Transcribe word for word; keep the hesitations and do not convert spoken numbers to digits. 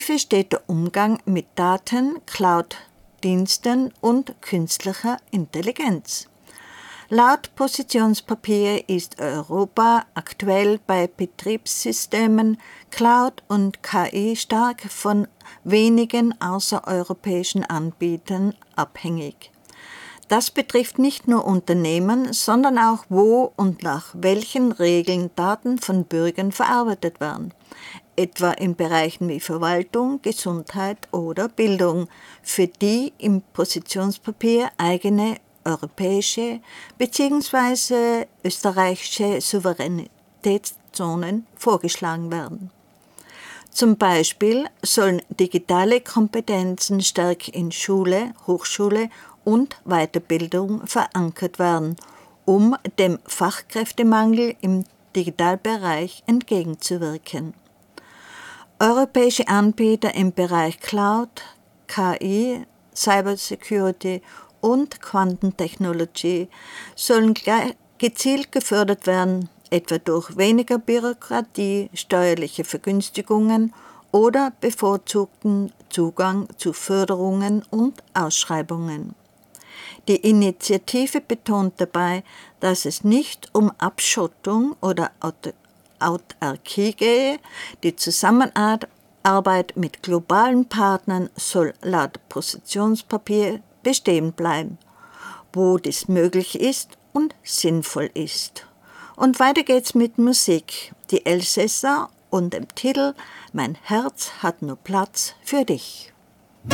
steht der Umgang mit Daten, Cloud-Diensten und künstlicher Intelligenz. Laut Positionspapier ist Europa aktuell bei Betriebssystemen, Cloud und K I stark von wenigen außereuropäischen Anbietern abhängig. Das betrifft nicht nur Unternehmen, sondern auch, wo und nach welchen Regeln Daten von Bürgern verarbeitet werden, etwa in Bereichen wie Verwaltung, Gesundheit oder Bildung, für die im Positionspapier eigene europäische bzw. österreichische Souveränitätszonen vorgeschlagen werden. Zum Beispiel sollen digitale Kompetenzen stärker in Schule, Hochschule und Weiterbildung verankert werden, um dem Fachkräftemangel im Digitalbereich entgegenzuwirken. Europäische Anbieter im Bereich Cloud, K I, Cybersecurity und Quantentechnologie sollen gezielt gefördert werden, etwa durch weniger Bürokratie, steuerliche Vergünstigungen oder bevorzugten Zugang zu Förderungen und Ausschreibungen. Die Initiative betont dabei, dass es nicht um Abschottung oder Autarkie gehe. Die Zusammenarbeit mit globalen Partnern soll laut Positionspapier bestehen bleiben, wo dies möglich ist und sinnvoll ist. Und weiter geht's mit Musik, die Elsässer und dem Titel »Mein Herz hat nur Platz für dich«.